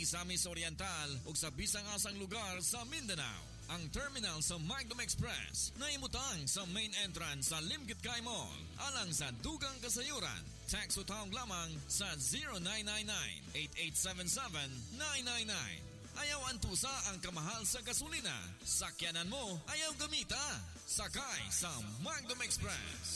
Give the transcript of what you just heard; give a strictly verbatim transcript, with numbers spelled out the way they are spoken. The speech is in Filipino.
Misamis Oriental ug sa bisang asang lugar sa Mindanao. Ang terminal sa Magnum Express na imutang sa main entrance sa Limkit Kay Mall alang sa dugang kasayuran. Text o tawag lamang sa zero nine nine nine, eight eight seven seven, nine nine nine. Ayaw antusa ang kamahal sa gasolina. Sakyanan mo, ayaw gamita. Sakay sa Magnum Express.